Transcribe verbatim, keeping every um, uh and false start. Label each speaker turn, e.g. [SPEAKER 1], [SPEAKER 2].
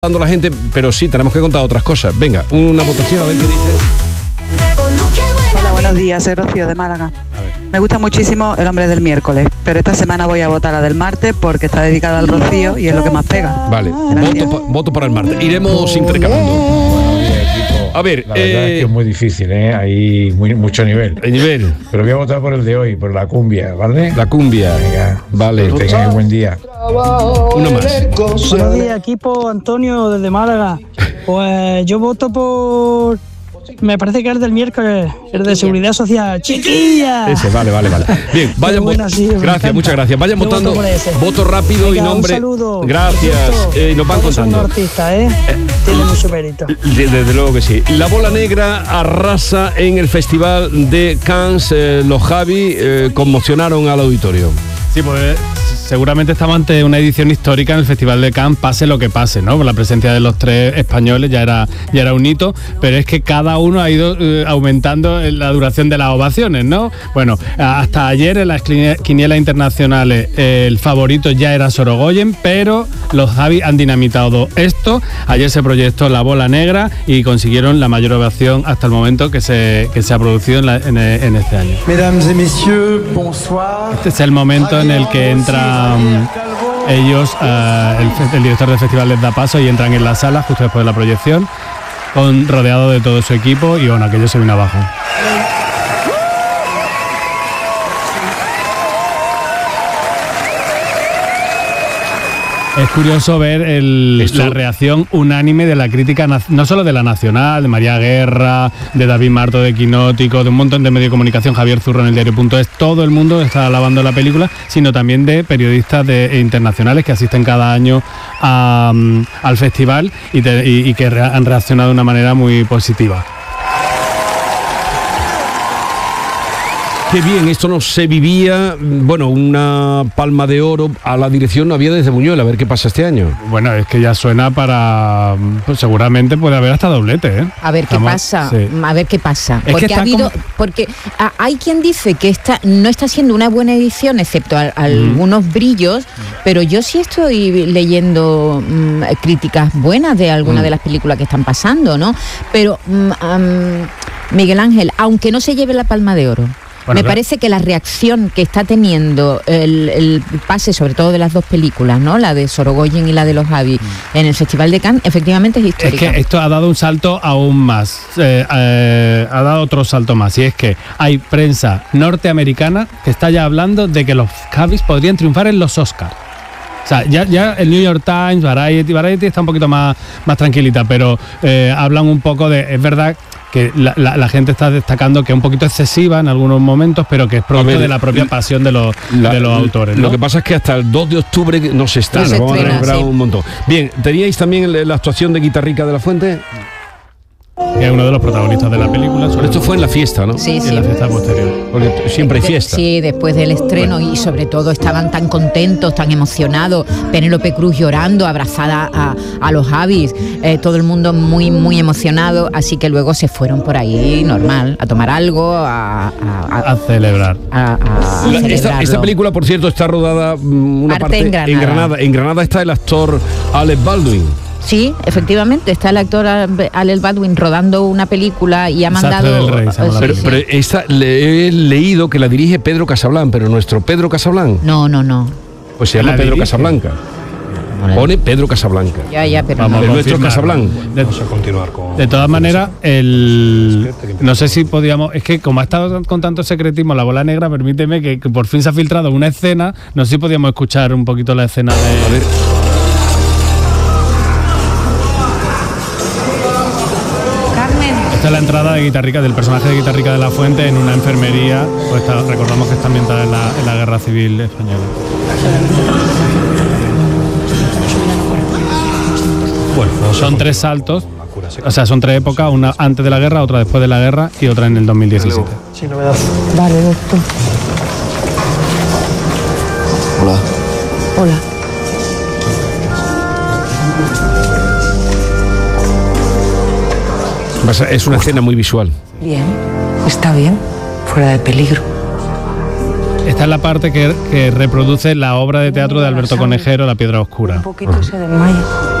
[SPEAKER 1] dando la gente, pero sí, tenemos que contar otras cosas. Venga, una votación, a ver qué dice.
[SPEAKER 2] Hola, buenos días, soy Rocío de Málaga. Me gusta muchísimo El hombre del miércoles, pero esta semana voy a votar la del martes porque está dedicada al Rocío y es lo que más pega.
[SPEAKER 1] Vale, voto, pa, voto para el martes. Iremos intercalando. A ver,
[SPEAKER 3] la verdad
[SPEAKER 1] eh,
[SPEAKER 3] es que es muy difícil, ¿eh? Hay muy, mucho nivel.
[SPEAKER 1] El nivel.
[SPEAKER 3] Pero voy a votar por el de hoy, por la cumbia, ¿vale?
[SPEAKER 1] La cumbia.
[SPEAKER 3] Venga,
[SPEAKER 1] vale.
[SPEAKER 3] Que tengan un buen día.
[SPEAKER 1] Uno más.
[SPEAKER 4] Buenos días, equipo. Antonio desde Málaga. Pues yo voto por... Me parece que es del miércoles, el de Seguridad Social. ¡Chiquilla!
[SPEAKER 1] Ese, vale, vale, vale. Bien, vayan
[SPEAKER 4] buena, sí,
[SPEAKER 1] gracias, muchas gracias. Vayan
[SPEAKER 4] yo
[SPEAKER 1] votando.
[SPEAKER 4] Voto,
[SPEAKER 1] voto rápido.
[SPEAKER 4] Venga,
[SPEAKER 1] y nombre.
[SPEAKER 4] Un saludo.
[SPEAKER 1] Gracias. Eh, nos van
[SPEAKER 4] Todos
[SPEAKER 1] contando.
[SPEAKER 4] son artistas, ¿eh? Tiene mucho mérito.
[SPEAKER 1] Desde, desde luego que sí. La Bola Negra arrasa en el Festival de Cannes. Eh, los Javi eh, conmocionaron al auditorio.
[SPEAKER 5] Sí, pues seguramente estamos ante una edición histórica en el Festival de Cannes, pase lo que pase, ¿no? Por la presencia de los tres españoles ya era, ya era un hito, pero es que cada uno ha ido eh, aumentando la duración de las ovaciones, ¿no? Bueno, hasta ayer en las quinielas internacionales eh, el favorito ya era Sorogoyen, pero los Javi han dinamitado esto. Ayer se proyectó La Bola Negra y consiguieron la mayor ovación hasta el momento que se, que se ha producido en, la, en, en este año.
[SPEAKER 6] Mesdames et messieurs, bonsoir.
[SPEAKER 5] Este es el momento en el que entran um, ellos, uh, el, el director del festival les da paso y entran en la sala justo después de la proyección, con, rodeado de todo su equipo y bueno, aquello se vino abajo. Es curioso ver el, la reacción unánime de la crítica, no solo de La Nacional, de María Guerra, de David Marto de Quinótico, de un montón de medios de comunicación, Javier Zurro en el diario punto es, todo el mundo está alabando la película, sino también de periodistas de, internacionales que asisten cada año a, al festival y, te, y, y que re, han reaccionado de una manera muy positiva.
[SPEAKER 1] Qué bien, esto no se vivía. Bueno, una palma de oro a la dirección no había desde Buñuel. A ver qué pasa este año.
[SPEAKER 5] Bueno, es que ya suena para... Pues seguramente puede haber hasta doblete, ¿eh?
[SPEAKER 7] A ver qué Estamos, pasa, sí. a ver qué pasa.
[SPEAKER 5] Es
[SPEAKER 7] porque
[SPEAKER 5] que
[SPEAKER 7] ha habido,
[SPEAKER 5] como...
[SPEAKER 7] porque a, hay quien dice que esta no está siendo una buena edición, excepto a, a mm. algunos brillos, pero yo sí estoy leyendo um, críticas buenas de algunas mm. de las películas que están pasando, ¿no? Pero, um, um, Miguel Ángel, aunque no se lleve la palma de oro, Bueno, me claro. parece que la reacción que está teniendo el, el pase, sobre todo de las dos películas, ¿no? La de Sorogoyen y la de los Javi, mm. en el Festival de Cannes, efectivamente es histórica.
[SPEAKER 5] Es que esto ha dado un salto aún más, eh, eh, ha dado otro salto más, y es que hay prensa norteamericana que está ya hablando de que los Javis podrían triunfar en los Oscars. O sea, ya, ya el New York Times, Variety, Variety está un poquito más, más tranquilita, pero eh, hablan un poco de, es verdad que la, la, la gente está destacando que es un poquito excesiva en algunos momentos, pero que es propio de la propia pasión de los, la, de los autores, ¿no?
[SPEAKER 1] Lo que pasa es que hasta el dos de octubre no se estrena, no se vamos estrena, a celebrar sí. un montón. Bien, ¿teníais también la actuación de Guitarrica de la Fuente?
[SPEAKER 5] Que es uno de los protagonistas de la película.
[SPEAKER 1] Pero esto fue en la fiesta, ¿no?
[SPEAKER 7] Sí, sí.
[SPEAKER 5] En la fiesta posterior.
[SPEAKER 1] Porque siempre hay fiesta.
[SPEAKER 7] Sí, después del estreno, bueno. Y sobre todo estaban tan contentos, tan emocionados. Penélope Cruz llorando, abrazada a, a los Javis, eh, todo el mundo muy, muy emocionado. Así que luego se fueron por ahí, normal, a tomar algo, a... A,
[SPEAKER 5] a, a celebrar.
[SPEAKER 7] A, a
[SPEAKER 1] la, esta, esta película, por cierto, está rodada una parte, parte en, Granada. en Granada. En Granada está el actor Alec Baldwin.
[SPEAKER 7] Sí, efectivamente, está el actor Alec Baldwin rodando una película y ha mandado...
[SPEAKER 1] Rey, pero, pero esta, le he leído que la dirige Pedro Casablanca, pero nuestro Pedro Casablanca.
[SPEAKER 7] No, no, no.
[SPEAKER 1] Pues se llama Pedro dirige? Casablanca. Pone Pedro Casablanca.
[SPEAKER 7] Ya, ya, pero
[SPEAKER 1] Vamos, no. nuestro Casablanca.
[SPEAKER 5] De, Vamos a continuar con... De todas maneras, el... No sé si podíamos... Es que como ha estado con tanto secretismo La Bola Negra, permíteme que, que por fin se ha filtrado una escena. No sé si podíamos escuchar un poquito la escena de...
[SPEAKER 1] A ver.
[SPEAKER 5] Esta es la entrada de Guitarrica, del personaje de Guitarrica de la Fuente en una enfermería, pues está, recordamos que está ambientada en la, en la Guerra Civil Española. Bueno, son tres saltos, o sea, son tres épocas, una antes de la guerra, otra después de la guerra y otra en el dos mil diecisiete.
[SPEAKER 6] Sí, novedad.
[SPEAKER 4] Vale, doctor.
[SPEAKER 8] Hola.
[SPEAKER 4] Hola.
[SPEAKER 1] Es una escena muy visual.
[SPEAKER 9] Bien, está bien, fuera de peligro.
[SPEAKER 5] Esta es la parte que, que reproduce la obra de teatro de Alberto Conejero, La Piedra Oscura.
[SPEAKER 9] Un poquito se desmaya.